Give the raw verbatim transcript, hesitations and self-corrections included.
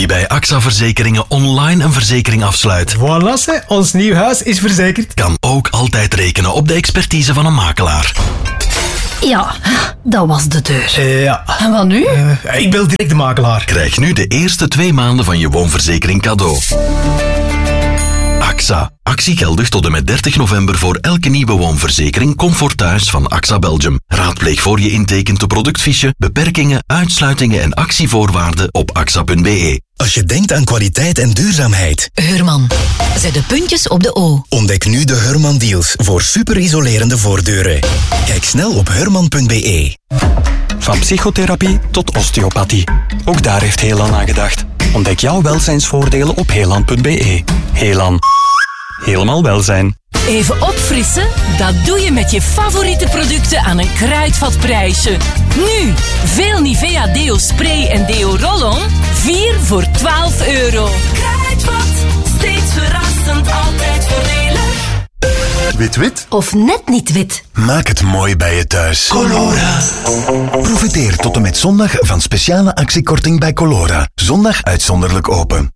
Wie bij A X A Verzekeringen online een verzekering afsluit. Voilà, ze, ons nieuw huis is verzekerd. Kan ook altijd rekenen op de expertise van een makelaar. Ja, dat was de deur. Uh, ja. En wat nu? Uh, ik bel direct de makelaar. Krijg nu de eerste twee maanden van je woonverzekering cadeau. A X A. Actie geldig tot en met dertig november voor elke nieuwe woonverzekering Comfort Thuis van A X A Belgium. Raadpleeg voor je intekent de productfiche, beperkingen, uitsluitingen en actievoorwaarden op axa punt be. Als je denkt aan kwaliteit en duurzaamheid. Hurman. Zet de puntjes op de O. Ontdek nu de Hurman deals voor superisolerende voordeuren. Kijk snel op hurman punt be. Van psychotherapie tot osteopathie. Ook daar heeft Helan aan gedacht. Ontdek jouw welzijnsvoordelen op helan punt be. Helan. Helemaal welzijn. Even opfrissen? Dat doe je met je favoriete producten aan een kruidvatprijsje. Nu, veel Nivea Deo Spray en Deo Roll-On. vier voor twaalf euro. Kruidvat, steeds verrassend, altijd voordelig. Wit-wit? Of net niet wit. Maak het mooi bij je thuis. Colora. Profiteer tot en met zondag van speciale actiekorting bij Colora. Zondag uitzonderlijk open.